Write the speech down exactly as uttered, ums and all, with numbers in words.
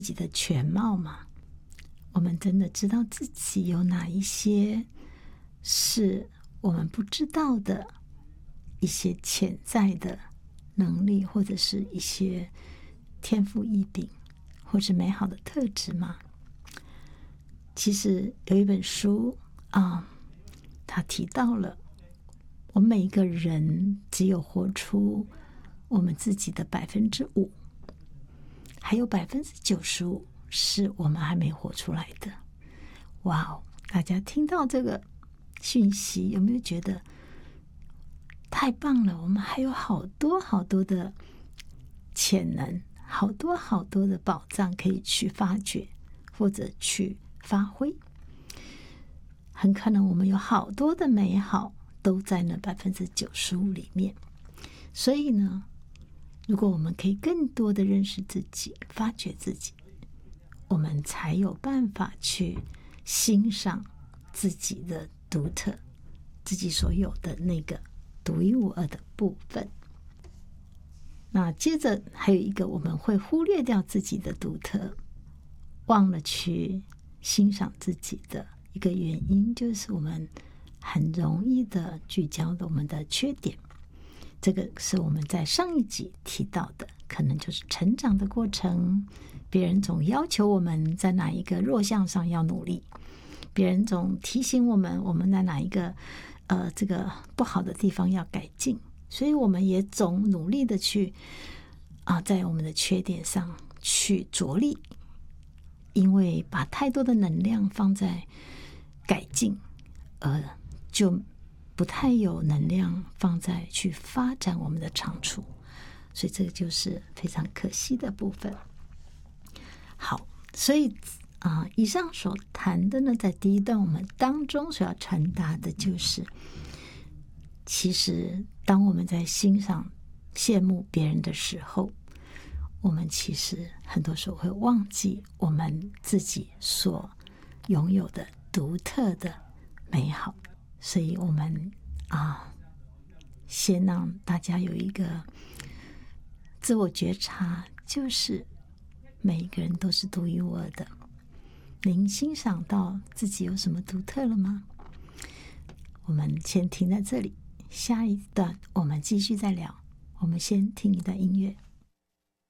自己的全貌吗？我们真的知道自己有哪一些是我们不知道的一些潜在的能力，或者是一些天赋异禀，或是美好的特质吗？其实有一本书啊，他提到了我们每一个人只有活出我们自己的百分之五，还有百分之九十五是我们还没活出来的。哇哦！大家听到这个讯息，有没有觉得太棒了？我们还有好多好多的潜能，好多好多的宝藏可以去发掘，或者去发挥。很可能我们有好多的美好都在那百分之九十五里面。所以呢，如果我们可以更多的认识自己，发掘自己，我们才有办法去欣赏自己的独特，自己所有的那个独一无二的部分。那接着还有一个我们会忽略掉自己的独特，忘了去欣赏自己的一个原因，就是我们很容易的聚焦的我们的缺点。这个是我们在上一集提到的，可能就是成长的过程，别人总要求我们在哪一个弱项上要努力，别人总提醒我们我们在哪一个呃这个不好的地方要改进，所以我们也总努力的去啊、呃、在我们的缺点上去着力，因为把太多的能量放在改进，呃就不太有能量放在去发展我们的长处，所以这个就是非常可惜的部分。好，所以啊、呃，以上所谈的呢，在第一段我们当中所要传达的就是，其实当我们在欣赏、羡慕别人的时候，我们其实很多时候会忘记我们自己所拥有的独特的美好。所以我们啊，先让大家有一个自我觉察，就是每一个人都是独一无二的。您欣赏到自己有什么独特了吗？我们先停在这里，下一段我们继续再聊。我们先听一段音乐。